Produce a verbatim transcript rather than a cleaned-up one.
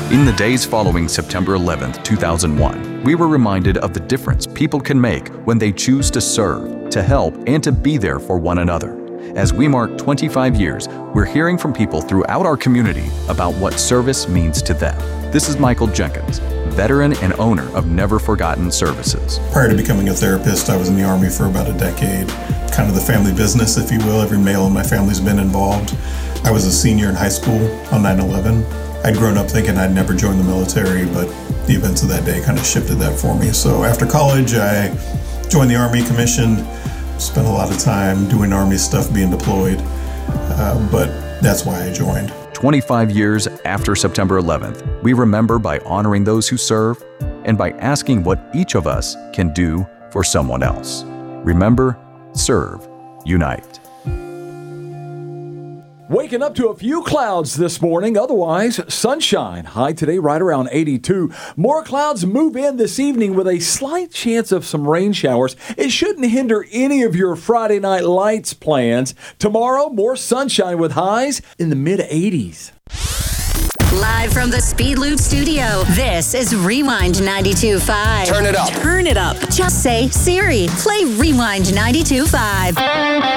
In the days following September eleventh, two thousand one, we were reminded of the difference people can make when they choose to serve, to help, and to be there for one another. As we mark twenty-five years, we're hearing from people throughout our community about what service means to them. This is Michael Jenkins, veteran and owner of Never Forgotten Services. Prior to becoming a therapist, I was in the Army for about a decade, kind of the family business, if you will. Every male in my family's been involved. I was a senior in high school on nine eleven. I'd grown up thinking I'd never join the military, but the events of that day kind of shifted that for me. So after college, I joined the Army, commissioned, spent a lot of time doing Army stuff, being deployed, uh, but that's why I joined. twenty-five years after September eleventh, we remember by honoring those who serve and by asking what each of us can do for someone else. Remember, serve, unite. Waking up to a few clouds this morning, otherwise sunshine. High today right around eighty-two. More clouds move in this evening with a slight chance of some rain showers. It shouldn't hinder any of your Friday night lights plans. Tomorrow, more sunshine with highs in the mid eighties. Live from the Speed Loop studio, this is Rewind ninety-two point five. Turn it up. Turn it up. Just say, Siri, play Rewind ninety-two point five.